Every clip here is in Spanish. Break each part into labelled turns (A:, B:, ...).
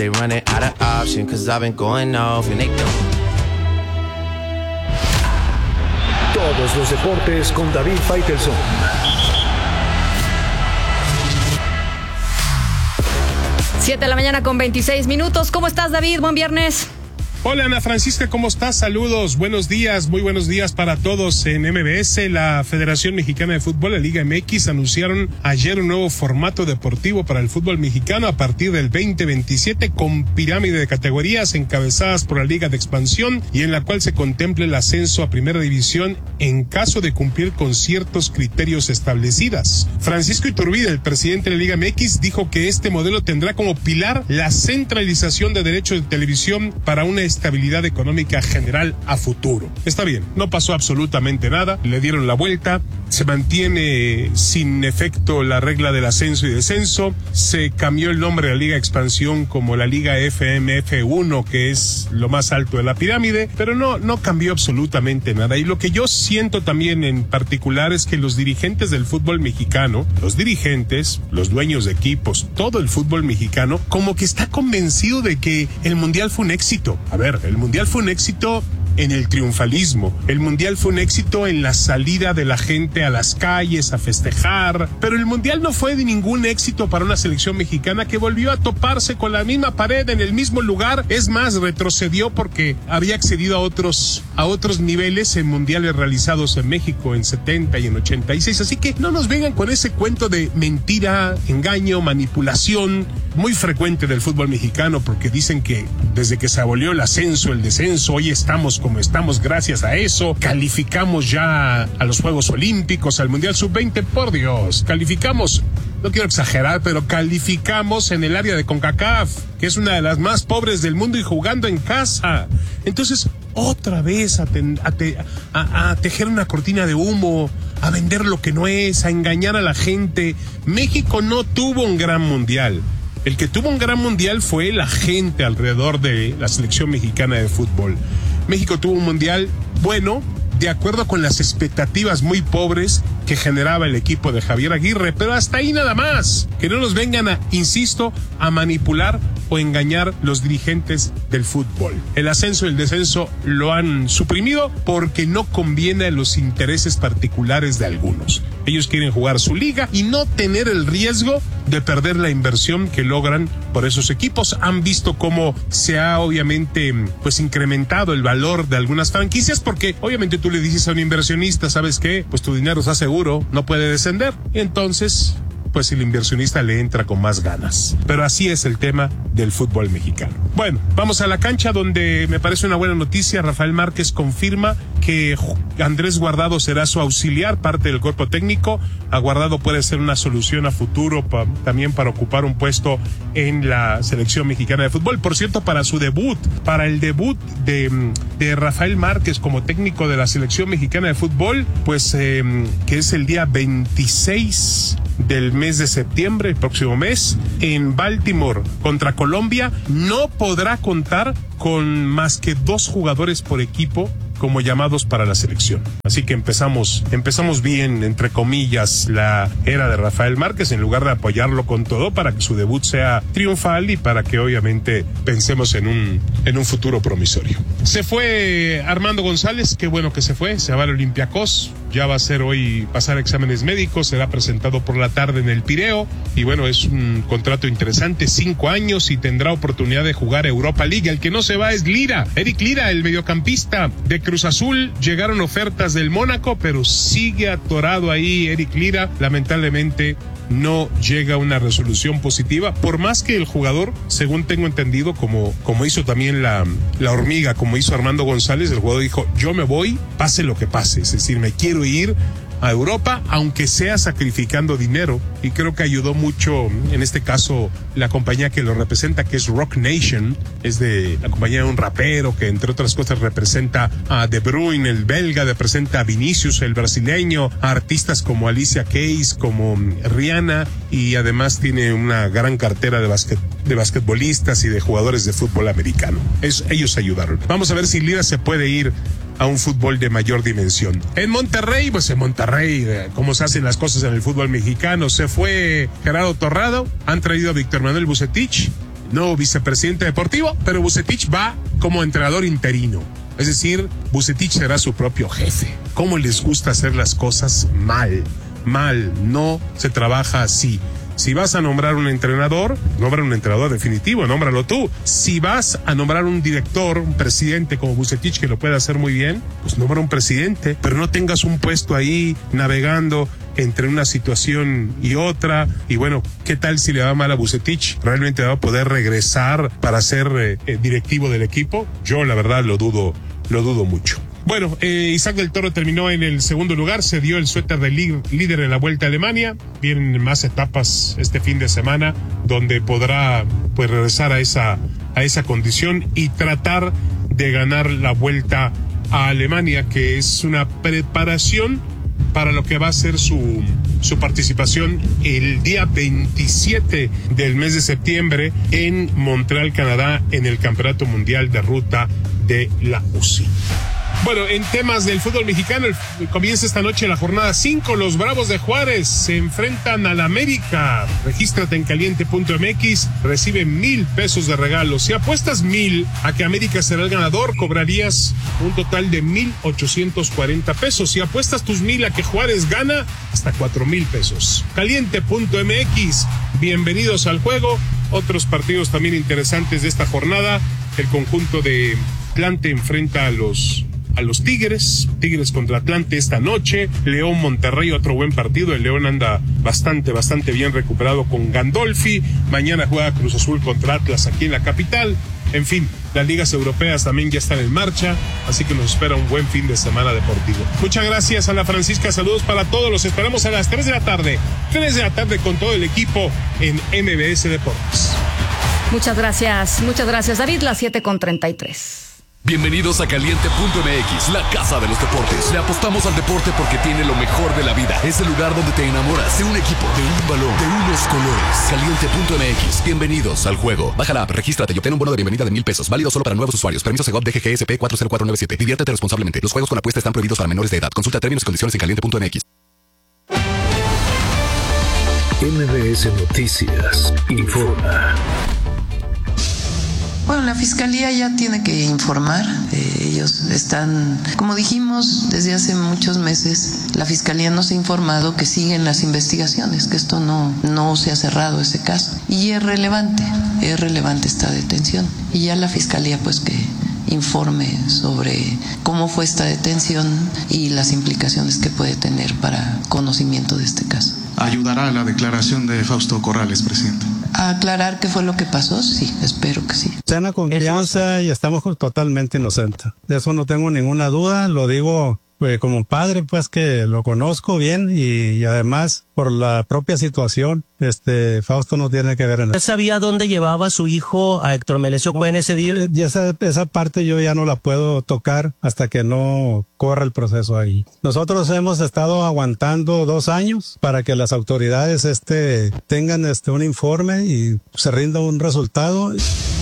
A: They running out of options, cause I've been going off and they don't.
B: Todos los deportes con David Faitelson.
C: Siete de la mañana con 26 minutos. ¿Cómo estás, David? Buen viernes.
D: Hola, Ana Francisca, ¿cómo estás? Saludos, buenos días, muy buenos días para todos en MBS. La Federación Mexicana de Fútbol, la Liga MX, anunciaron ayer un nuevo formato deportivo para el fútbol mexicano a partir del 2027 con pirámide de categorías encabezadas por la Liga de Expansión y en la cual se contempla el ascenso a Primera División en caso de cumplir con ciertos criterios establecidos. Francisco Iturbide, el presidente de la Liga MX, dijo que este modelo tendrá como pilar la centralización de derechos de televisión para una estabilidad económica general a futuro. Está bien, no pasó absolutamente nada, le dieron la vuelta, se mantiene sin efecto la regla del ascenso y descenso, se cambió el nombre de la Liga Expansión como la Liga FMF1, que es lo más alto de la pirámide, pero no cambió absolutamente nada. Y lo que yo siento también en particular es que los dirigentes del fútbol mexicano, los dirigentes, los dueños de equipos, todo el fútbol mexicano, como que está convencido de que el Mundial fue un éxito. A ver, el Mundial fue un éxito en el triunfalismo. El Mundial fue un éxito en la salida de la gente a las calles a festejar, pero el Mundial no fue de ningún éxito para una selección mexicana que volvió a toparse con la misma pared en el mismo lugar. Es más, retrocedió porque había accedido a otros niveles en mundiales realizados en México en 70 y en 86. Así que no nos vengan con ese cuento de mentira, engaño, manipulación, muy frecuente del fútbol mexicano, porque dicen que desde que se abolió el ascenso, el descenso, hoy estamos como estamos gracias a eso, calificamos ya a los Juegos Olímpicos, al Mundial Sub-20, por Dios, calificamos, no quiero exagerar, pero calificamos en el área de CONCACAF, que es una de las más pobres del mundo y jugando en casa. Entonces, otra vez a tejer una cortina de humo, a vender lo que no es, a engañar a la gente. México no tuvo un gran mundial. El que tuvo un gran mundial fue la gente alrededor de la selección mexicana de fútbol. México tuvo un mundial bueno, de acuerdo con las expectativas muy pobres que generaba el equipo de Javier Aguirre, pero hasta ahí nada más. Que no nos vengan insisto, a manipular o engañar los dirigentes del fútbol. El ascenso y el descenso lo han suprimido porque no conviene a los intereses particulares de algunos. Ellos quieren jugar su liga y no tener el riesgo de perder la inversión que logran por esos equipos. Han visto cómo se ha obviamente incrementado el valor de algunas franquicias, porque obviamente tú le dices a un inversionista, ¿sabes qué? Pues tu dinero está seguro, no puede descender. Y entonces pues el inversionista le entra con más ganas. Pero así es el tema del fútbol mexicano. Bueno, vamos a la cancha donde me parece una buena noticia. Rafael Márquez confirma que Andrés Guardado será su auxiliar, parte del cuerpo técnico. A Guardado puede ser una solución a futuro también para ocupar un puesto en la selección mexicana de fútbol. Por cierto, para su debut, para el debut de Rafael Márquez como técnico de la selección mexicana de fútbol, pues que es el día 26 del mes de septiembre, el próximo mes, en Baltimore contra Colombia, no podrá contar con más que 2 jugadores por equipo como llamados para la selección. Así que empezamos bien, entre comillas, la era de Rafael Márquez, en lugar de apoyarlo con todo para que su debut sea triunfal y para que obviamente pensemos en un futuro promisorio. Se fue Armando González, qué bueno que se fue, se va al Olympiacos, ya va a ser hoy pasar exámenes médicos, será presentado por la tarde en el Pireo, y bueno, es un contrato interesante, 5 años, y tendrá oportunidad de jugar Europa League. El que no se va es Lira, Eric Lira, el mediocampista de Cruz Azul. Llegaron ofertas del Mónaco, pero sigue atorado ahí Eric Lira. Lamentablemente no llega a una resolución positiva, por más que el jugador, según tengo entendido, como hizo también la hormiga, como hizo Armando González, el jugador dijo, yo me voy, pase lo que pase, es decir, me quiero ir a Europa, aunque sea sacrificando dinero, y creo que ayudó mucho, en este caso, la compañía que lo representa, que es Rock Nation, es de la compañía de un rapero que, entre otras cosas, representa a De Bruyne, el belga, representa a Vinicius, el brasileño, a artistas como Alicia Keys, como Rihanna, y además tiene una gran cartera de basquetbolistas y de jugadores de fútbol americano. Ellos ayudaron. Vamos a ver si Lira se puede ir a un fútbol de mayor dimensión. En Monterrey, cómo se hacen las cosas en el fútbol mexicano, se fue Gerardo Torrado, han traído a Víctor Manuel Bucetich, nuevo vicepresidente deportivo, pero Vucetich va como entrenador interino. Es decir, Vucetich será su propio jefe. ¿Cómo les gusta hacer las cosas mal? No se trabaja así. Si vas a nombrar un entrenador, nombra un entrenador definitivo, nómbralo tú. Si vas a nombrar un director, un presidente como Vucetich, que lo puede hacer muy bien, pues nombra un presidente, pero no tengas un puesto ahí navegando entre una situación y otra. Y bueno, ¿qué tal si le va mal a Vucetich? ¿Realmente va a poder regresar para ser directivo del equipo? Yo la verdad lo dudo mucho. Bueno, Isaac del Toro terminó en el segundo lugar, se dio el suéter de líder en la Vuelta a Alemania. Vienen más etapas este fin de semana donde podrá pues regresar a esa condición y tratar de ganar la Vuelta a Alemania, que es una preparación para lo que va a ser su participación el día 27 del mes de septiembre en Montreal, Canadá, en el Campeonato Mundial de Ruta de la UCI. Bueno, en temas del fútbol mexicano, comienza esta noche la jornada 5. Los Bravos de Juárez se enfrentan al América. Regístrate en caliente.mx, recibe 1,000 pesos de regalo. Si apuestas 1,000 a que América será el ganador, cobrarías un total de 1,840 pesos. Si apuestas tus 1,000 a que Juárez gana, hasta 4,000 pesos. Caliente.mx, bienvenidos al juego. Otros partidos también interesantes de esta jornada. El conjunto de Atlante enfrenta a los Tigres contra Atlante esta noche. León Monterrey, otro buen partido. El León anda bastante bien recuperado con Gandolfi. Mañana juega Cruz Azul contra Atlas aquí en la capital. En fin, las ligas europeas también ya están en marcha, así que nos espera un buen fin de semana deportivo. Muchas gracias, Ana Francisca, saludos para todos. Los esperamos a las 3 de la tarde con todo el equipo en MBS Deportes.
C: Muchas gracias, David, las 7:33.
E: Bienvenidos a Caliente.mx, la casa de los deportes. Le apostamos al deporte porque tiene lo mejor de la vida. Es el lugar donde te enamoras de un equipo, de un balón, de unos colores. Caliente.mx, bienvenidos al juego. Baja la app, regístrate y obtén un bono de bienvenida de 1,000 pesos. Válido solo para nuevos usuarios. Permiso Segov DGGSP 40497. Diviértete responsablemente. Los juegos con apuesta están prohibidos para menores de edad. Consulta términos y condiciones en Caliente.mx.
B: MBS Noticias informa.
F: Bueno, la Fiscalía ya tiene que informar. Ellos están, como dijimos, desde hace muchos meses, la Fiscalía nos ha informado que siguen las investigaciones, que esto no se ha cerrado ese caso. Y es relevante esta detención. Y ya la Fiscalía pues que informe sobre cómo fue esta detención y las implicaciones que puede tener para conocimiento de este caso.
G: ¿Ayudará a la declaración de Fausto Corrales, presidente?
F: ¿A aclarar qué fue lo que pasó? Sí, espero que sí.
H: Plena confianza y estamos totalmente inocentes. De eso no tengo ninguna duda, lo digo como padre, pues que lo conozco bien y además por la propia situación, Fausto no tiene que ver en eso.
I: ¿Usted sabía dónde llevaba a su hijo a Héctor Melesio Cuen ese día?
H: Y esa parte yo ya no la puedo tocar hasta que no corra el proceso ahí. Nosotros hemos estado aguantando 2 años para que las autoridades tengan un informe y se rinda un resultado.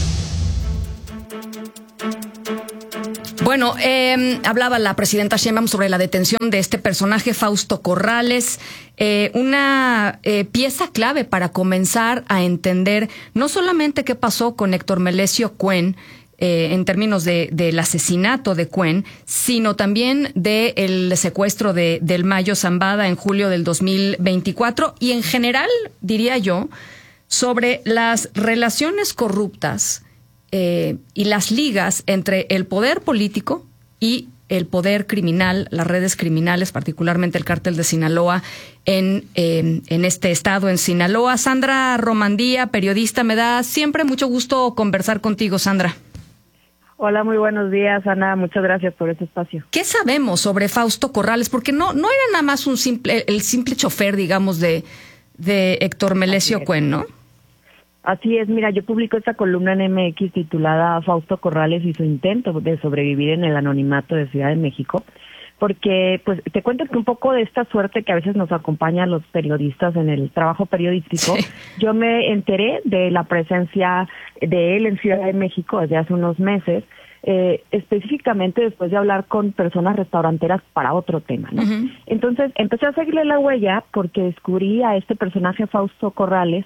C: Bueno, hablaba la presidenta Sheinbaum sobre la detención de este personaje, Fausto Corrales, una pieza clave para comenzar a entender no solamente qué pasó con Héctor Melesio Cuen, en términos del asesinato de Cuen, sino también del secuestro del Mayo Zambada en julio del 2024 y en general, diría yo, sobre las relaciones corruptas y las ligas entre el poder político y el poder criminal, las redes criminales, particularmente el cártel de Sinaloa en este estado, en Sinaloa. Sandra Romandía, periodista, me da siempre mucho gusto conversar contigo, Sandra.
J: Hola, muy buenos días, Ana. Muchas gracias por este espacio.
C: ¿Qué sabemos sobre Fausto Corrales? Porque no era nada más el simple chofer, digamos, de Héctor Melesio Cuen, ¿no?
J: Así es, mira, yo publico esta columna en MX titulada Fausto Corrales y su intento de sobrevivir en el anonimato de Ciudad de México, porque pues te cuento que un poco de esta suerte que a veces nos acompaña a los periodistas en el trabajo periodístico, sí. Yo me enteré de la presencia de él en Ciudad de México desde hace unos meses, específicamente después de hablar con personas restauranteras para otro tema, ¿no? Uh-huh. Entonces empecé a seguirle la huella porque descubrí a este personaje Fausto Corrales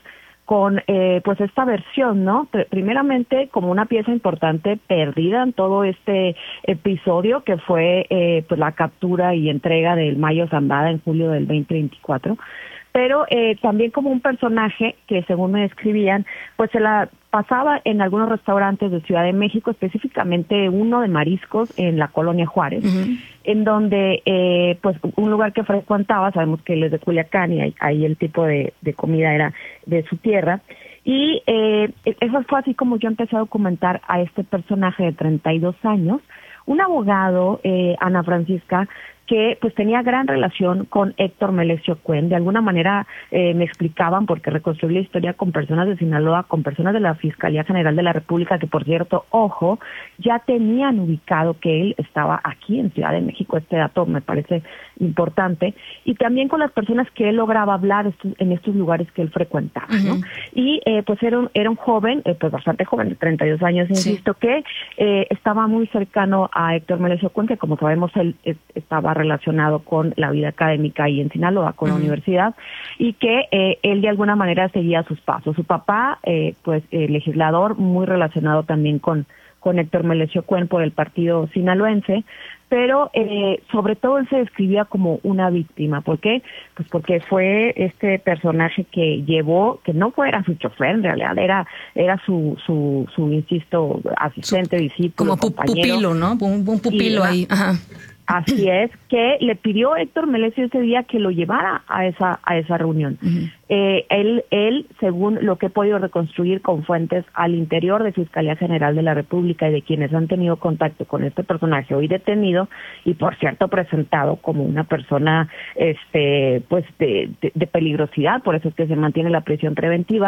J: con pues esta versión, ¿no? Primeramente como una pieza importante perdida en todo este episodio que fue pues la captura y entrega del Mayo Zambada en julio del 2024, pero también como un personaje que, según me describían, pues se la pasaba en algunos restaurantes de Ciudad de México, específicamente uno de mariscos en la Colonia Juárez, en donde pues un lugar que frecuentaba, sabemos que él es de Culiacán y ahí el tipo de comida era de su tierra, y eso fue así como yo empecé a documentar a este personaje de 32 años, un abogado, Ana Francisca, que pues tenía gran relación con Héctor Melesio Cuen. De alguna manera me explicaban, porque reconstruí la historia con personas de Sinaloa, con personas de la Fiscalía General de la República, que por cierto, ojo, ya tenían ubicado que él estaba aquí en Ciudad de México. Este dato me parece importante. Y también con las personas que él lograba hablar en estos lugares que él frecuentaba, ¿no? Y pues era un joven, pues bastante joven, de 32 años, insisto, que estaba muy cercano a Héctor Melesio Cuen, que como sabemos él estaba relacionado con la vida académica ahí en Sinaloa, con la universidad, y que él de alguna manera seguía sus pasos. Su papá, pues legislador, muy relacionado también con Héctor Melesio Cuen por el partido sinaloense, pero sobre todo él se describía como una víctima. ¿Por qué? Pues porque fue este personaje que llevó, que no era su chofer, en realidad era su insisto, asistente, discípulo,
C: como
J: compañero.
C: pupilo, ¿no? Un pupilo ahí. Ajá.
J: Así es, que le pidió Héctor Melesio ese día que lo llevara a esa reunión. Él, según lo que he podido reconstruir con fuentes al interior de Fiscalía General de la República y de quienes han tenido contacto con este personaje hoy detenido, y por cierto presentado como una persona pues de peligrosidad, por eso es que se mantiene la prisión preventiva,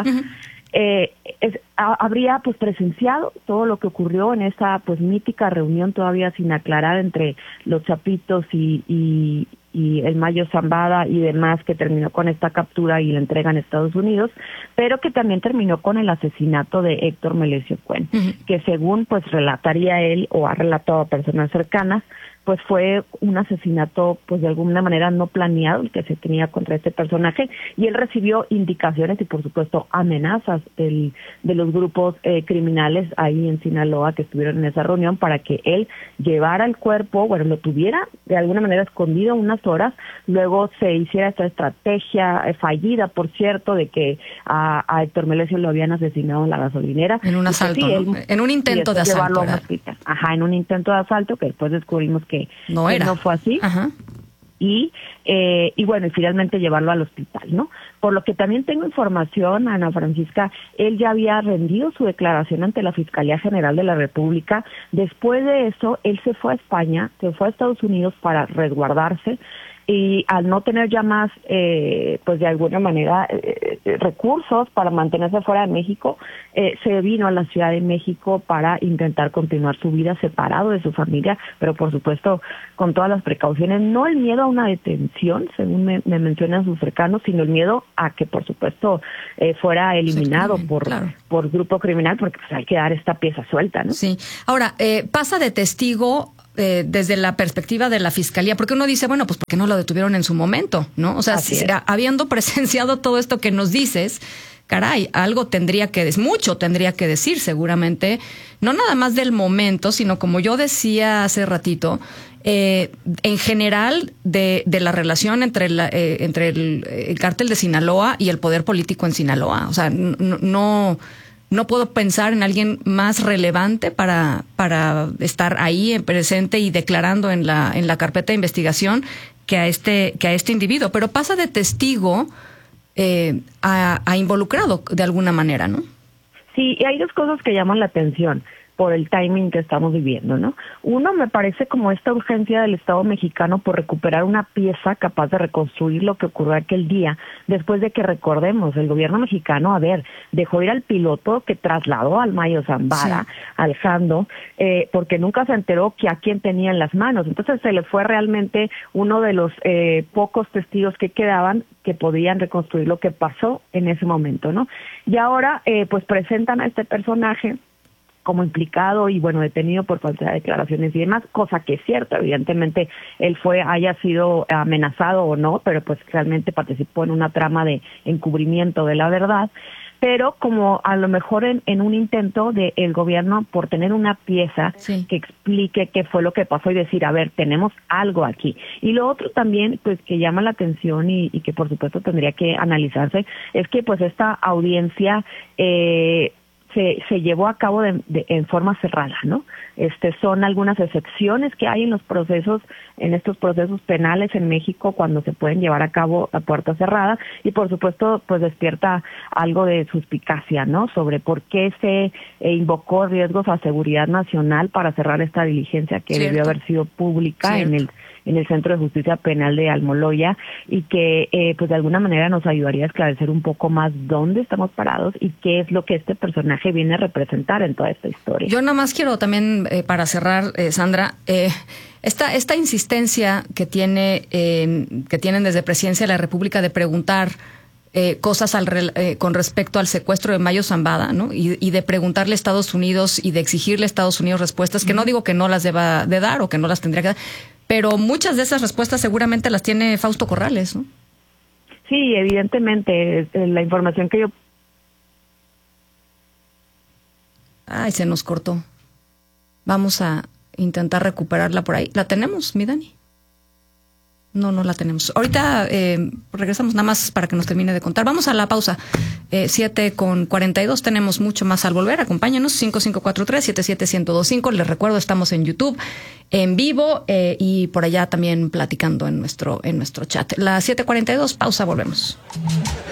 J: habría pues presenciado todo lo que ocurrió en esa pues mítica reunión todavía sin aclarar entre los Chapitos y el Mayo Zambada y demás, que terminó con esta captura y la entrega en Estados Unidos, pero que también terminó con el asesinato de Héctor Melesio Cuen, que según pues relataría él o ha relatado a personas cercanas, pues fue un asesinato pues de alguna manera no planeado el que se tenía contra este personaje, y él recibió indicaciones y por supuesto amenazas de los grupos criminales ahí en Sinaloa que estuvieron en esa reunión para que él llevara el cuerpo, bueno, lo tuviera de alguna manera escondido unas horas, luego se hiciera esta estrategia fallida, por cierto, de que a Héctor Melesio lo habían asesinado en la gasolinera.
C: En un asalto, ¿no? En un intento de asalto.
J: En un intento de asalto que después descubrimos que no fue así. Ajá. Y bueno, y finalmente llevarlo al hospital, ¿no? Por lo que también tengo información, Ana Francisca, él ya había rendido su declaración ante la Fiscalía General de la República. Después de eso, él se fue a España, se fue a Estados Unidos para resguardarse, y al no tener ya más, pues de alguna manera, recursos para mantenerse fuera de México, se vino a la Ciudad de México para intentar continuar su vida separado de su familia, pero por supuesto con todas las precauciones, no el miedo a una detención, según me mencionan sus cercanos, sino el miedo a que por supuesto fuera eliminado por grupo criminal, porque pues hay que dar esta pieza suelta, ¿no?
C: Sí. Ahora, pasa de testigo desde la perspectiva de la Fiscalía, porque uno dice, bueno, pues ¿por qué no lo detuvieron en su momento? ¿No? O sea, habiendo presenciado todo esto que nos dices, caray, algo mucho tendría que decir seguramente, no nada más del momento, sino como yo decía hace ratito, en general de la relación entre el cártel de Sinaloa y el poder político en Sinaloa. O sea, no puedo pensar en alguien más relevante para estar ahí presente y declarando en la carpeta de investigación que a este individuo, pero pasa de testigo a involucrado de alguna manera, ¿no?
J: Sí, y hay dos cosas que llaman la atención por el timing que estamos viviendo, ¿no? Uno, me parece como esta urgencia del Estado mexicano por recuperar una pieza capaz de reconstruir lo que ocurrió aquel día, después de que, recordemos, el gobierno mexicano, dejó ir al piloto que trasladó al Mayo Zambada, al Jando, porque nunca se enteró que a quién tenía en las manos. Entonces se le fue realmente uno de los pocos testigos que quedaban que podían reconstruir lo que pasó en ese momento, ¿no? Y ahora, pues presentan a este personaje como implicado y bueno, detenido por falsedad de declaraciones y demás, cosa que es cierto, evidentemente él haya sido amenazado o no, pero pues realmente participó en una trama de encubrimiento de la verdad. pero como a lo mejor en un intento del gobierno por tener una pieza que explique qué fue lo que pasó y decir, a ver, tenemos algo aquí. Y lo otro también, pues, que llama la atención y que por supuesto tendría que analizarse, es que pues esta audiencia se llevó a cabo en forma cerrada, ¿no? Son algunas excepciones que hay en estos procesos penales en México cuando se pueden llevar a cabo a puerta cerrada, y por supuesto pues despierta algo de suspicacia, ¿no? Sobre por qué se invocó riesgos a seguridad nacional para cerrar esta diligencia que debió haber sido pública en el Centro de Justicia Penal de Almoloya, y que pues de alguna manera nos ayudaría a esclarecer un poco más dónde estamos parados y qué es lo que este personaje viene a representar en toda esta historia.
C: Yo nada más quiero también, para cerrar, Sandra, esta insistencia que tienen desde Presidencia de la República de preguntar cosas con respecto al secuestro de Mayo Zambada, ¿no? Y de preguntarle a Estados Unidos y de exigirle a Estados Unidos respuestas, que no digo que no las deba de dar o que no las tendría que dar, pero muchas de esas respuestas seguramente las tiene Fausto Corrales, ¿no?
J: Sí, evidentemente, la información que yo...
C: Ay, se nos cortó. Vamos a intentar recuperarla por ahí. ¿La tenemos, mi Dani? No la tenemos. Ahorita regresamos nada más para que nos termine de contar. Vamos a la pausa. 7:42. Tenemos mucho más al volver. Acompáñanos. 5543-77125. Les recuerdo, estamos en YouTube en vivo y por allá también platicando en nuestro chat. Las 7:42. Pausa. Volvemos.